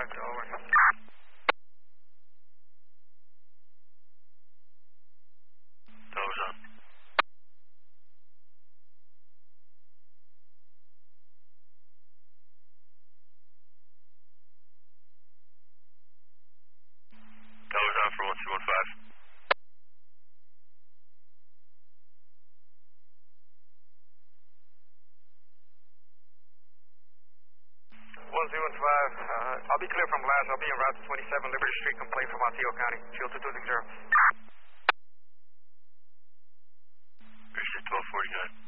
Roger, over. Tower's on. Tower's on for 1215. 1015, I'll be clear from last. I'll be en route to 27 Liberty Street, complaint from Otsego County, field 2260. Reached at 1249.